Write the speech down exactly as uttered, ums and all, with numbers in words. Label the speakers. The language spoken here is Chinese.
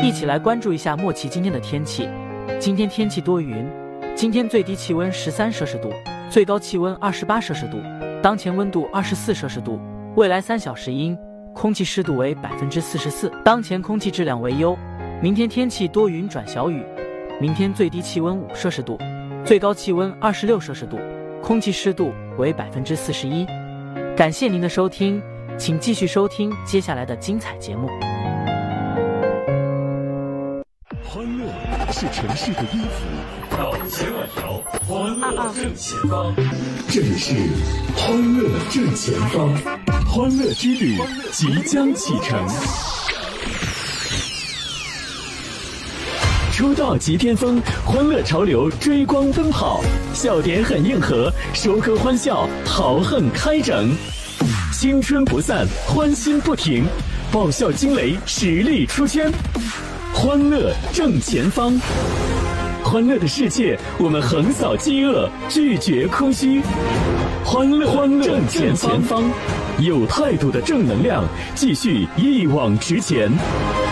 Speaker 1: 一起来关注一下莫奇今天的天气。今天天气多云，今天最低气温十三摄氏度，最高气温二十八摄氏度，当前温度二十四摄氏度。未来三小时阴，空气湿度为百分之四十四，当前空气质量为优。明天天气多云转小雨，明天最低气温五摄氏度，最高气温二十六摄氏度，空气湿度为百分之四十一。感谢您的收听，请继续收听接下来的精彩节目。
Speaker 2: 欢乐是城市的音符，绕千万条，欢乐正前方。这里是欢乐正前方，欢乐之旅即将启程。出道即巅峰，欢乐潮流追光奔跑，笑点很硬核，收割欢笑，豪横开整。青春不散，欢欣不停，爆笑惊雷，实力出圈。欢乐正前方，欢乐的世界，我们横扫饥饿，拒绝空虚。欢乐欢乐正前方，有态度的正能量，继续一往直前。